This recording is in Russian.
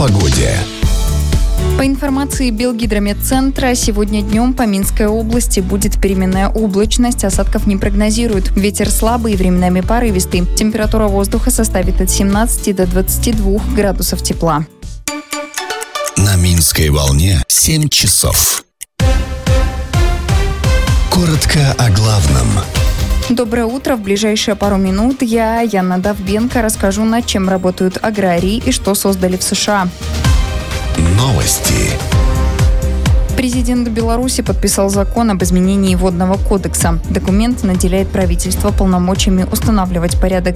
погоде. По информации Белгидрометцентра, сегодня днем по Минской области будет переменная облачность, осадков не прогнозируют. Ветер слабый, временами порывистый. Температура воздуха составит от 17 до 22 градусов тепла. На Минской волне 7 часов. Коротко о главном. Доброе утро. В ближайшие пару минут я, Яна Довбенко, расскажу, над чем работают аграрии и что создали в США. Новости. Президент Беларуси подписал закон об изменении Водного кодекса. Документ наделяет правительство полномочиями устанавливать порядок